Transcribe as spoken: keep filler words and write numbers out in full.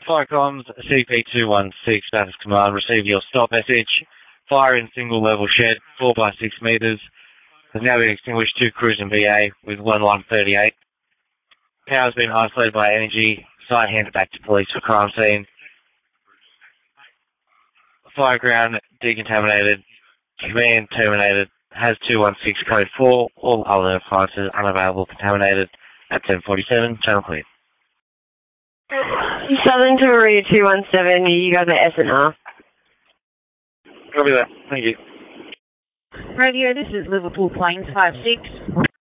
Fire comms, C P two one six, Bathurst Command, receive your stop message. Fire in single level shed, four by six metres. Has now been extinguished to cruising V A with one one thirty-eight. Power has been isolated by energy. Site handed back to police for crime scene. Fireground decontaminated. Command terminated. Has two one six code four. All other appliances unavailable contaminated. At ten forty-seven, channel clear. Southern to Maria two one seven, you guys are S and R. Copy that. Thank you. Radio, this is Liverpool Plains five six.